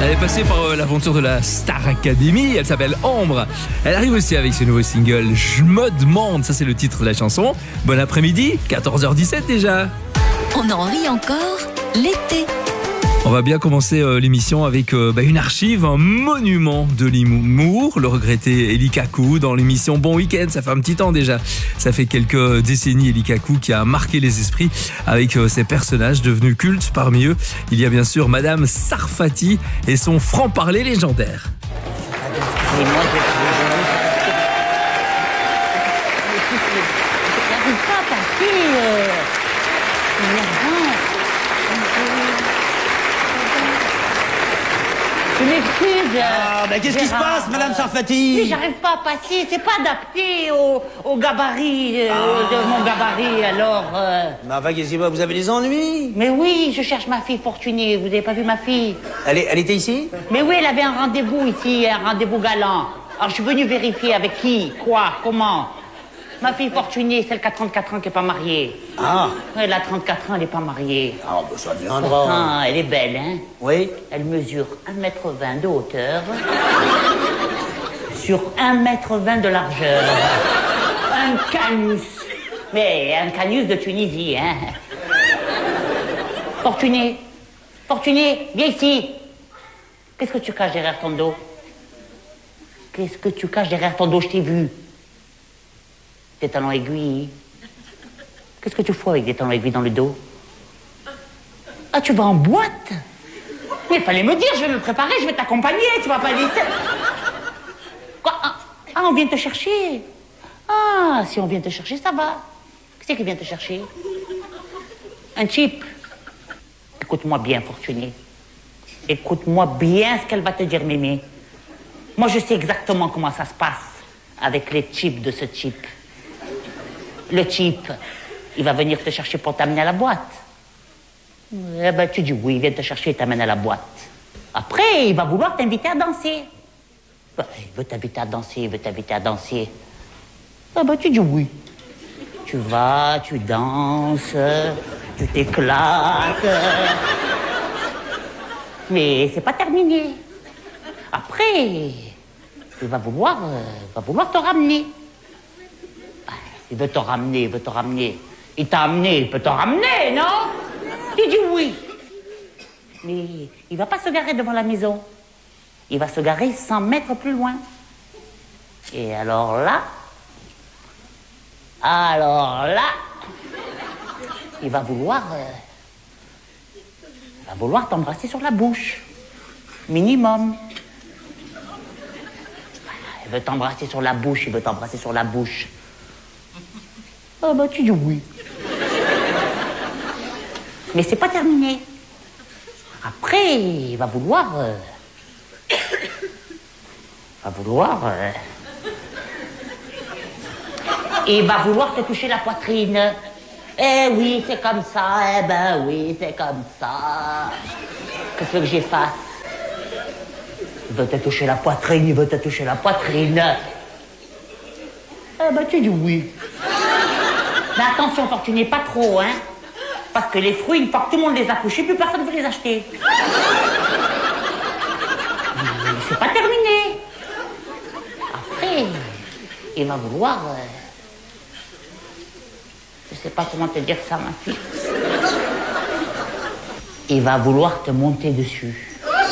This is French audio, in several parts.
Elle est passée par l'aventure de la Star Academy, elle s'appelle Ambre. Elle arrive aussi avec ce nouveau single, Je me demande, ça c'est le titre de la chanson. Bon après-midi, 14h17 déjà. On en rit encore l'été. On va bien commencer l'émission avec une archive, un monument de l'humour, le regretté Eli Kaku dans l'émission Bon Week-end. Ça fait un petit temps déjà, ça fait quelques décennies Eli Kaku qui a marqué les esprits avec ses personnages devenus cultes. Parmi eux, il y a bien sûr Madame Sarfati et son franc-parler légendaire. Et moi, j'arrive pas à passer. Je m'excuse. Ah, ben qu'est-ce qui se passe, Madame Sarfati? Mais j'arrive pas à passer, c'est pas adapté au gabarit, de mon gabarit, alors... Mais enfin, qu'est-ce qui se passe? Vous avez des ennuis? Mais oui, je cherche ma fille Fortunée, vous avez pas vu ma fille? Elle était ici? Mais oui, elle avait un rendez-vous ici, un rendez-vous galant. Alors je suis venue vérifier avec qui, quoi, comment. Ma fille Fortunée, celle qui a 34 ans, qui est pas mariée. Ah. Elle a 34 ans, elle est pas mariée. Ah, ben ça viendra. Ah, elle est belle, hein? Oui. Elle mesure 1,20 m de hauteur sur 1,20 m de largeur. Un canus. Mais un canus de Tunisie, hein? Fortuné, Fortuné, viens ici. Qu'est-ce que tu caches derrière ton dos? Qu'est-ce que tu caches derrière ton dos? Je t'ai vu. Des talons aiguilles. Qu'est-ce que tu fous avec des talons aiguilles dans le dos? Ah, tu vas en boîte? Mais il fallait me dire, je vais me préparer, je vais t'accompagner, tu vas pas dire... Quoi? Ah, on vient te chercher. Ah, si on vient te chercher, ça va. Qui c'est qui vient te chercher? Un type. Écoute-moi bien, Fortuné. Écoute-moi bien ce qu'elle va te dire, Mémé. Moi, je sais exactement comment ça se passe avec les types de ce type. Le type, il va venir te chercher pour t'amener à la boîte. Eh ben, tu dis oui, il vient te chercher et t'amène à la boîte. Après, il va vouloir t'inviter à danser. Il veut t'inviter à danser, il veut t'inviter à danser. Eh ben, tu dis oui. Tu vas, tu danses, tu t'éclates. Mais c'est pas terminé. Après, il va vouloir te ramener. Il veut te ramener, il veut te ramener. Il t'a amené, il peut te ramener, non? Tu dis oui. Mais il va pas se garer devant la maison. Il va se garer 100 mètres plus loin. Et alors là, il va vouloir t'embrasser sur la bouche. Minimum. Il veut t'embrasser sur la bouche, il veut t'embrasser sur la bouche. Ah bah tu dis oui. Mais c'est pas terminé. Après, il va vouloir te toucher la poitrine. Eh oui, c'est comme ça. Eh ben oui, c'est comme ça. Qu'est-ce que j'ai fasse? Il veut te toucher la poitrine, il veut te toucher la poitrine. Eh ben tu dis oui. Mais attention, Fortuné, pas trop, hein. Parce que les fruits, une fois que tout le monde les a couchés, plus personne ne veut les acheter. C'est pas terminé. Après, il va vouloir... Je sais pas comment te dire ça, ma fille. Il va vouloir te monter dessus.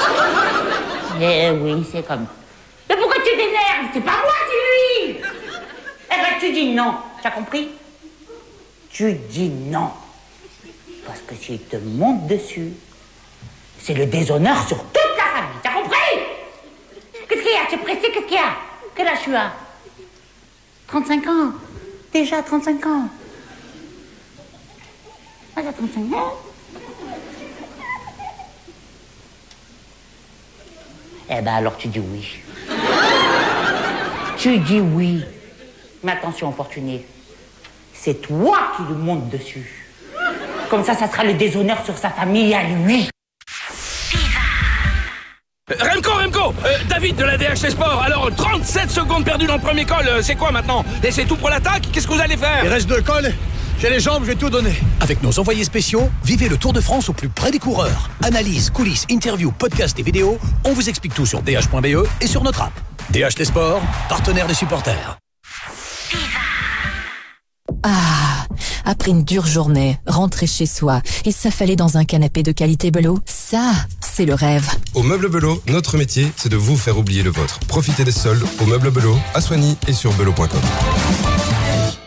Eh oui, c'est comme... Mais pourquoi tu t'énerves? C'est pas moi, c'est lui. Eh ben, tu dis non. Tu as compris? Tu dis non. Parce que s'il te monte dessus, c'est le déshonneur sur toute la famille. T'as compris? Qu'est-ce qu'il y a? Tu es pressé? Qu'est-ce qu'il y a? Quel âge tu as? 35 ans. Déjà 35 ans. Ah, j'ai 35 ans. Eh ben alors tu dis oui. Tu dis oui. Mais attention, Fortuné. C'est toi qui lui monte dessus. Comme ça sera le déshonneur sur sa famille à lui. Remco, David de la DHC Sport. Alors, 37 secondes perdues dans le premier col, c'est quoi maintenant? Et c'est tout pour l'attaque? Qu'est-ce que vous allez faire? Il reste 2 cols. J'ai les jambes, je vais tout donner. Avec nos envoyés spéciaux, vivez le Tour de France au plus près des coureurs. Analyse, coulisses, interviews, podcasts et vidéos, on vous explique tout sur dh.be et sur notre app. DH Les Sports, partenaire des supporters. Ah, après une dure journée, rentrer chez soi et s'affaler dans un canapé de qualité Belot, ça, c'est le rêve. Au Meuble Belot, notre métier, c'est de vous faire oublier le vôtre. Profitez des soldes au Meuble Belot, à Soigny et sur belot.com.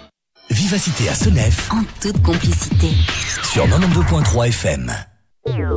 Vivacité à Senef, En toute complicité. sur 92.3 FM.